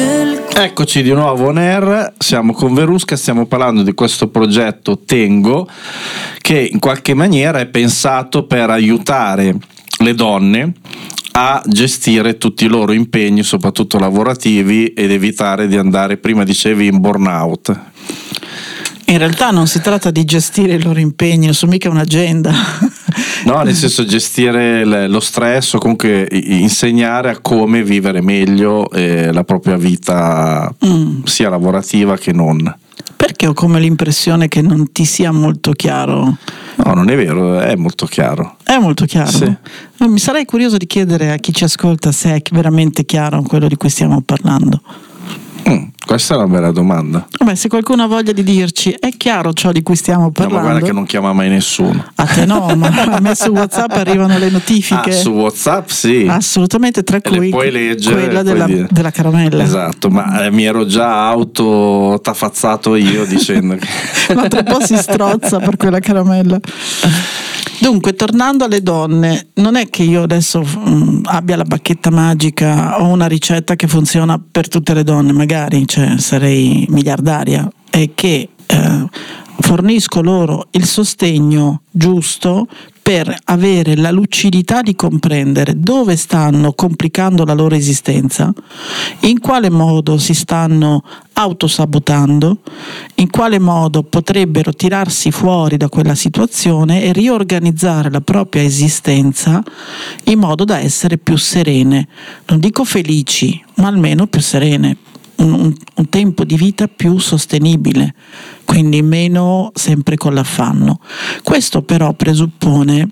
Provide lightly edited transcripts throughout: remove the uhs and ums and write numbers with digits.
Eccoci di nuovo on air, siamo con Verusca, stiamo parlando di questo progetto Tengo che in qualche maniera è pensato per aiutare le donne a gestire tutti i loro impegni, soprattutto lavorativi, ed evitare di andare, prima dicevi, in burnout. In realtà non si tratta di gestire i loro impegni, non sono mica un'agenda. No, nel senso gestire lo stress o comunque insegnare a come vivere meglio la propria vita, sia lavorativa che non. Perché ho come l'impressione che non ti sia molto chiaro? No, non è vero, è molto chiaro. È molto chiaro? Sì. Mi sarei curioso di chiedere a chi ci ascolta se è veramente chiaro quello di cui stiamo parlando. Questa è una bella domanda. Vabbè, se qualcuno ha voglia di dirci è chiaro ciò di cui stiamo parlando. No, ma guarda che non chiama mai nessuno. A te no, ma a me su WhatsApp arrivano le notifiche. Su WhatsApp sì. Assolutamente, tra cui puoi leggere, quella della caramella. Esatto, ma mi ero già autotafazzato io dicendo che ma tra un po' si strozza per quella caramella. Dunque, tornando alle donne, non è che io adesso abbia la bacchetta magica o una ricetta che funziona per tutte le donne, magari, cioè sarei miliardaria, è che fornisco loro il sostegno giusto per avere la lucidità di comprendere dove stanno complicando la loro esistenza, in quale modo si stanno autosabotando, in quale modo potrebbero tirarsi fuori da quella situazione e riorganizzare la propria esistenza in modo da essere più serene, non dico felici, ma almeno più serene. Un tempo di vita più sostenibile, quindi meno sempre con l'affanno. Questo però presuppone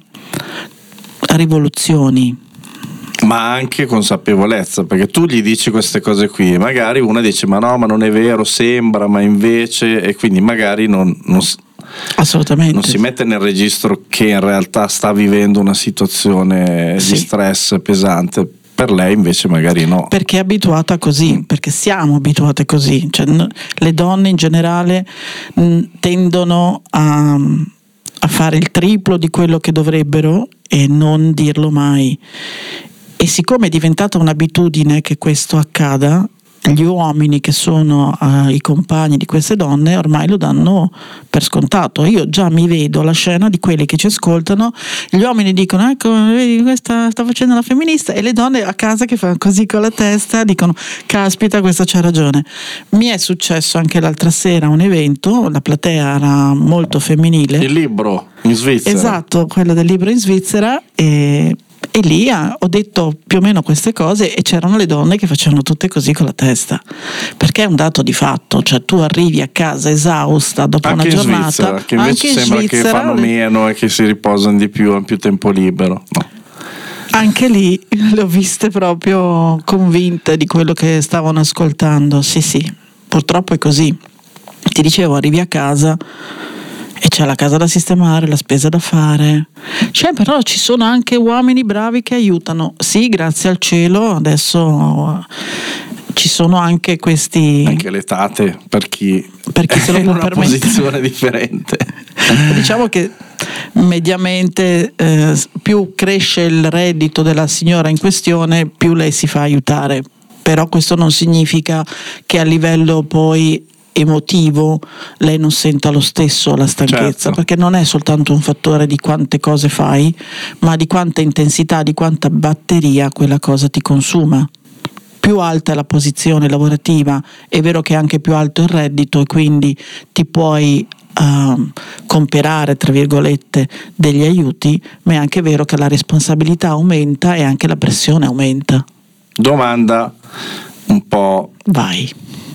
rivoluzioni, ma anche consapevolezza, perché tu gli dici queste cose qui e magari una dice ma no, ma non è vero, sembra, ma invece, e quindi magari non assolutamente non si mette nel registro che in realtà sta vivendo una situazione di stress pesante. Per lei invece magari no. Perché è abituata così, perché siamo abituate così. Cioè, le donne in generale tendono a fare il triplo di quello che dovrebbero e non dirlo mai. E siccome è diventata un'abitudine che questo accada, gli uomini che sono i compagni di queste donne ormai lo danno per scontato. Io già mi vedo la scena di quelli che ci ascoltano, gli uomini dicono ecco, vedi, questa sta facendo la femminista, e le donne a casa che fanno così con la testa dicono caspita, questa c'ha ragione. Mi è successo anche l'altra sera a un evento, la platea era molto femminile, il libro in Svizzera, esatto, quello del libro in Svizzera, e lì ho detto più o meno queste cose e c'erano le donne che facevano tutte così con la testa, perché è un dato di fatto, cioè tu arrivi a casa esausta dopo anche una giornata, in Svizzera, che invece anche sembra Svizzera, che fanno meno e che si riposano di più, hanno più tempo libero. No. Anche lì le ho viste proprio convinte di quello che stavano ascoltando. Sì, purtroppo è così. Ti dicevo, arrivi a casa e c'è la casa da sistemare, la spesa da fare. Però ci sono anche uomini bravi che aiutano. Sì, grazie al cielo, adesso ci sono anche questi. Anche le tate per chi se lo è in può una permettere. posizione differente. Diciamo che mediamente più cresce il reddito della signora in questione, più lei si fa aiutare. Però questo non significa che a livello poi emotivo lei non senta lo stesso la stanchezza, certo, perché non è soltanto un fattore di quante cose fai, ma di quanta intensità, di quanta batteria quella cosa ti consuma. Più alta è la posizione lavorativa, è vero che è anche più alto il reddito e quindi ti puoi comperare tra virgolette degli aiuti, ma è anche vero che la responsabilità aumenta e anche la pressione aumenta. Domanda un po' vai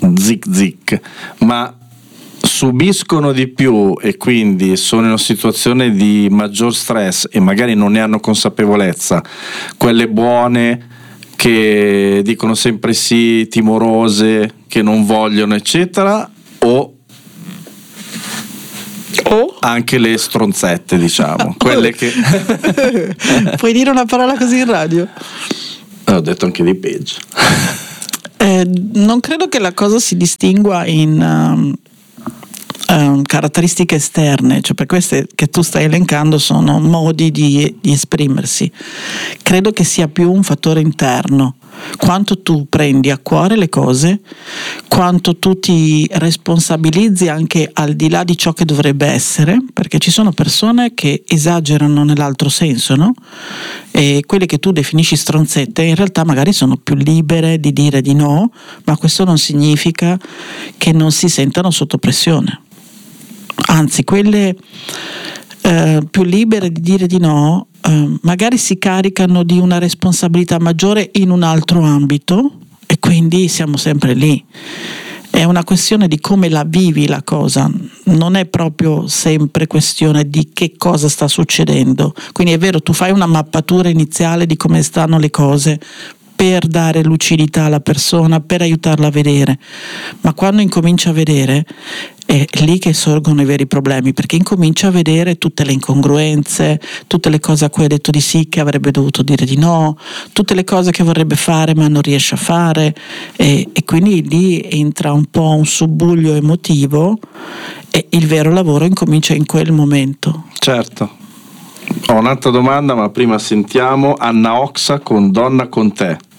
zic, ma subiscono di più e quindi sono in una situazione di maggior stress e magari non ne hanno consapevolezza quelle buone che dicono sempre sì, timorose, che non vogliono eccetera, o anche le stronzette, diciamo, quelle che puoi dire una parola così in radio? Ho detto anche di peggio. Non credo che la cosa si distingua in caratteristiche esterne, cioè per queste che tu stai elencando sono modi di esprimersi. Credo che sia più un fattore interno, quanto tu prendi a cuore le cose, quanto tu ti responsabilizzi anche al di là di ciò che dovrebbe essere, perché ci sono persone che esagerano nell'altro senso, no? E quelle che tu definisci stronzette in realtà magari sono più libere di dire di no, ma questo non significa che non si sentano sotto pressione. Anzi, quelle più libere di dire di no magari si caricano di una responsabilità maggiore in un altro ambito e quindi siamo sempre lì. È una questione di come la vivi la cosa, non è proprio sempre questione di che cosa sta succedendo. Quindi è vero, tu fai una mappatura iniziale di come stanno le cose per dare lucidità alla persona, per aiutarla a vedere, ma quando incomincia a vedere è lì che sorgono i veri problemi, perché incomincia a vedere tutte le incongruenze, tutte le cose a cui ha detto di sì che avrebbe dovuto dire di no, tutte le cose che vorrebbe fare ma non riesce a fare, e quindi lì entra un po' un subbuglio emotivo e il vero lavoro incomincia in quel momento. Certo. Ho un'altra domanda, ma prima sentiamo Anna Oxa con Donna con te.